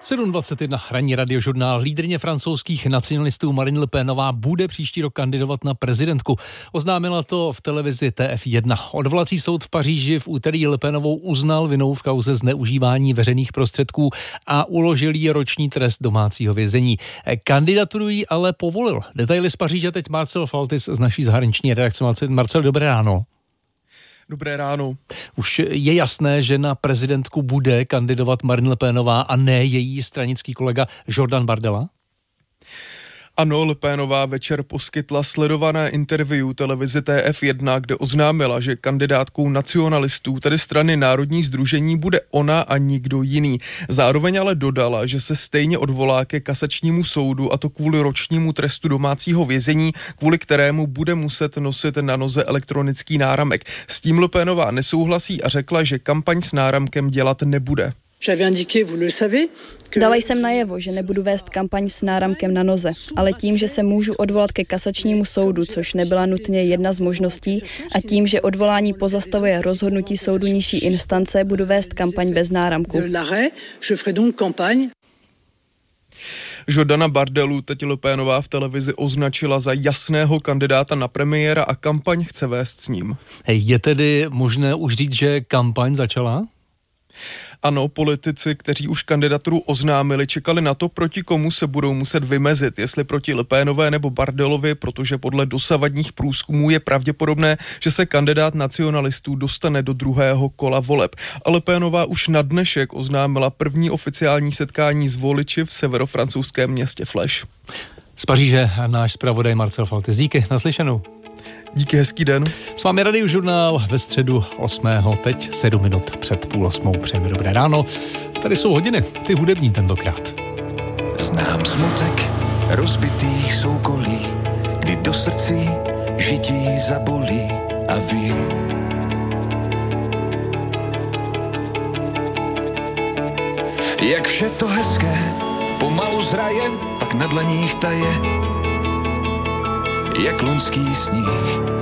7:21 ranní radiožurnál. Lídryně francouzských nacionalistů Marine Le Penová bude příští rok kandidovat na prezidentku. Oznámila to v televizi TF1. Odvolací soud v Paříži v úterý Le Penovou uznal vinou v kauze zneužívání veřejných prostředků a uložil jí roční trest domácího vězení. Kandidaturu jí ale povolil. Detaily z Paříže teď Marcel Faltis z naší zahraniční redakce. Marcel, dobré ráno. Dobré ráno. Už je jasné, že na prezidentku bude kandidovat Marine Le Penová a ne její stranický kolega Jordan Bardella? Ano, Le Penová večer poskytla sledované interview televizi TF1, kde oznámila, že kandidátkou nacionalistů, tedy strany Národní sdružení, bude ona a nikdo jiný. Zároveň ale dodala, že se stejně odvolá ke kasačnímu soudu, a to kvůli ročnímu trestu domácího vězení, kvůli kterému bude muset nosit na noze elektronický náramek. S tím Le Penová nesouhlasí a řekla, že kampaň s náramkem dělat nebude. Dala jsem najevo, že nebudu vést kampaň s náramkem na noze, ale tím, že se můžu odvolat ke kasačnímu soudu, což nebyla nutně jedna z možností, a tím, že odvolání pozastavuje rozhodnutí soudu nižší instance, budu vést kampaň bez náramku. Jordana Bardelu teď Le Penová v televizi označila za jasného kandidáta na premiéra a kampaň chce vést s ním. Je tedy možné už říct, že kampaň začala? Ano, politici, kteří už kandidaturu oznámili, čekali na to, proti komu se budou muset vymezit, jestli proti Le Penové nebo Bardelovi, protože podle dosavadních průzkumů je pravděpodobné, že se kandidát nacionalistů dostane do druhého kola voleb. A Le Penová už na dnešek oznámila první oficiální setkání s voliči v severofrancouzském městě Flèche. Z Paříže náš zpravodaj Marcel Faltis. Díky, naslyšenou. Díky, hezký den. S vámi Radiožurnál ve středu 8. teď 7 minut před 7:30. Přejeme dobré ráno. Tady jsou hodiny, ty hudební tentokrát. Znám smutek rozbitých soukolí, kdy do srdcí žití zabolí a vím, jak vše to hezké pomalu zraje, pak na dlaních taje jak loňský sníh.